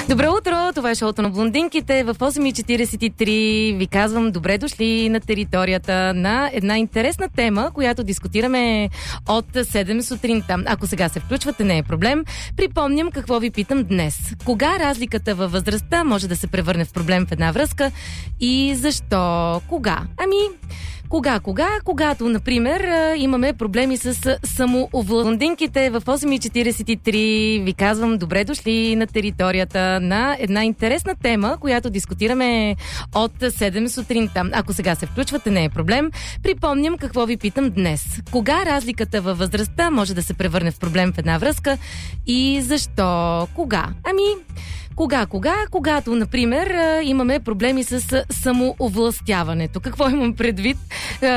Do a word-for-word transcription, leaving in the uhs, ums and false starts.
Добро утро! Това е шоуто на блондинките. В осем и четиридесет и три ви казвам добре дошли на територията на една интересна тема, която дискутираме от седем сутринта. Ако сега се включвате, не е проблем. Припомням какво ви питам днес. Кога разликата във възрастта може да се превърне в проблем в една връзка и защо? Кога? Ами... Кога, кога? Когато, например, имаме проблеми с самоовладинките. В осем и четиридесет и три ви казвам добре дошли на територията на една интересна тема, която дискутираме от седем сутринта. Ако сега се включвате, не е проблем. Припомням какво ви питам днес. Кога разликата във възрастта може да се превърне в проблем в една връзка и защо? Кога? Ами... Кога, кога? Когато, например, имаме проблеми с самоовластяването. Какво имам предвид?